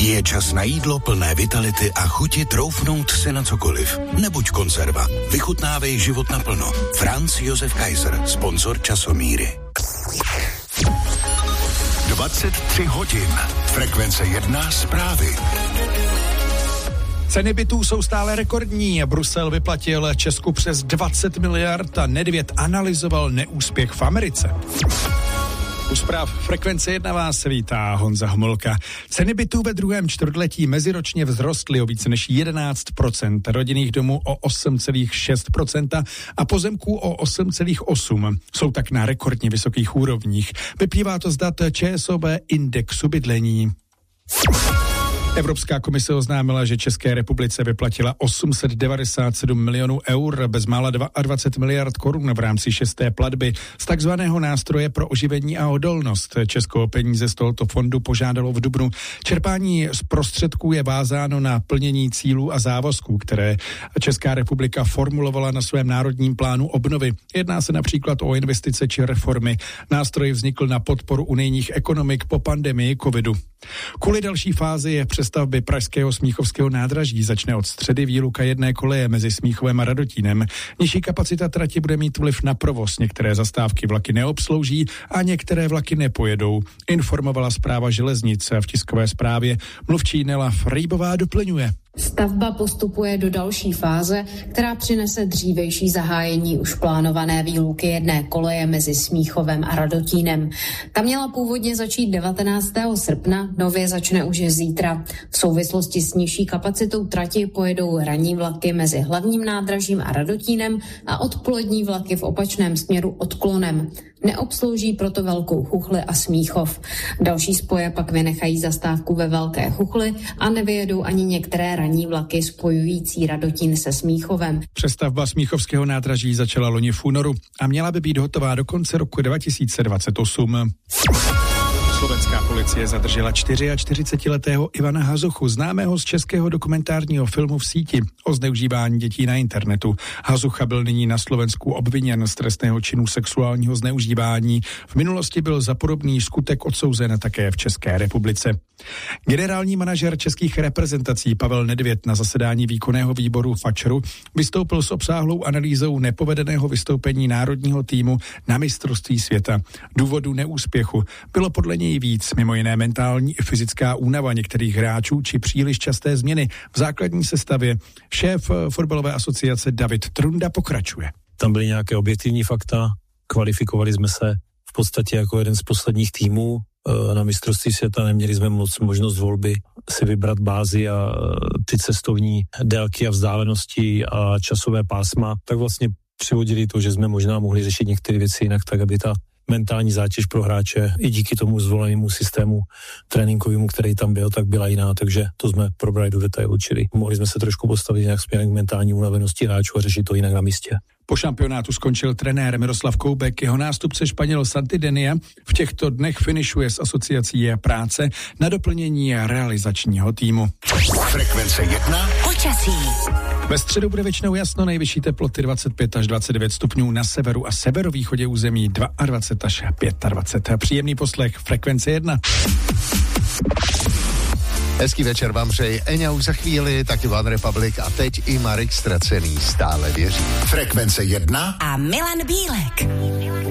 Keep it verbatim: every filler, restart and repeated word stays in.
Je čas na jídlo plné vitality a chuti troufnout si na cokoliv. Nebuď konzerva. Vychutnávej život naplno. Franz Josef Kaiser, sponzor Časomíry. dvacet tři hodin. Frekvence jedna zprávy. Ceny bytů jsou stále rekordní. Brusel vyplatil Česku přes dvacet miliard a Nedvěd analyzoval neúspěch v Americe. U zpráv Frekvence jedna vás vítá Honza Homolka. Ceny bytů ve druhém čtvrtletí meziročně vzrostly o více než jedenáct procent, rodinných domů o osm celá šest procenta a pozemků o osm celá osm procenta. Jsou tak na rekordně vysokých úrovních. Vyplývá to z dat ČSOB indexu bydlení. Evropská komise oznámila, že České republice vyplatila osm set devadesát sedm milionů eur, bezmála dvacet dva miliard korun v rámci šesté platby z takzvaného nástroje pro oživení a odolnost. Česko peníze z tohoto fondu požádalo v dubnu. Čerpání z prostředků je vázáno na plnění cílů a závazků, které Česká republika formulovala na svém národním plánu obnovy. Jedná se například o investice či reformy. Nástroj vznikl na podporu unijních ekonomik po pandemii covidu. Kvůli další fázi je přestavby pražského Smíchovského nádraží začne od středy výluka jedné koleje mezi Smíchovem a Radotínem. Nižší kapacita trati bude mít vliv na provoz. Některé zastávky vlaky neobslouží a některé vlaky nepojedou, informovala Správa železnic. V tiskové zprávě mluvčí Nela Frejbová doplňuje. Stavba postupuje do další fáze, která přinese dřívejší zahájení už plánované výluky jedné koleje mezi Smíchovem a Radotínem. Ta měla původně začít devatenáctého srpna, nově začne už zítra. V souvislosti s nižší kapacitou trati pojedou ranní vlaky mezi hlavním nádražím a Radotínem a odpolední vlaky v opačném směru odklonem. Neobslouží proto Velkou Chuchli a Smíchov. Další spoje pak vynechají zastávku ve Velké Chuchli a nevyjedou ani některé ranní vlaky spojující Radotín se Smíchovem. Přestavba Smíchovského nádraží začala loni v únoru a měla by být hotová do konce roku dva tisíce dvacet osm. Slovenská policie zadržela čtyřiačtyřicetiletého Ivana Hazuchu, známého z českého dokumentárního filmu V síti o zneužívání dětí na internetu. Hazucha byl nyní na Slovensku obviněn z trestného činu sexuálního zneužívání. V minulosti byl za podobný skutek odsouzen také v České republice. Generální manažer českých reprezentací Pavel Nedvěd na zasedání výkonného výboru FAČRu vystoupil s obsáhlou analýzou nepovedeného vystoupení národního týmu na mistrovství světa. Důvodu neúspěchu bylo podle něj víc, mimo jiné mentální i fyzická únava některých hráčů či příliš časté změny v základní sestavě. Šéf fotbalové asociace David Trunda pokračuje. Tam byly nějaké objektivní fakta, kvalifikovali jsme se v podstatě jako jeden z posledních týmů na mistrovství světa, neměli jsme moc možnost volby si vybrat bázi a ty cestovní délky a vzdálenosti a časové pásma, tak vlastně přivodili to, že jsme možná mohli řešit některé věci jinak, tak aby ta mentální zátěž pro hráče i díky tomu zvolenému systému tréninkovému, který tam byl, tak byla jiná, takže to jsme probrali do detailu, čili mohli jsme se trošku postavit nějak směrem k mentální unavenosti hráčů a řešit to jinak na místě. Po šampionátu skončil trenér Miroslav Koubek, jeho nástupce Španěl Santidenia v těchto dnech finišuje s asociací práce na doplnění realizačního týmu. Frekvence jedna. Počasí. Ve středu bude většinou jasno, nejvyšší teploty dvacet pět až dvacet devět stupňů na severu a severovýchodě území dvacet dva až dvacet pět. Příjemný poslech Frekvence jedna. Hezký večer vám přeji Eňa už za chvíli, taky One Republic a teď i Marek Ztracený, stále věří. Frekvence jedna a Milan Bílek.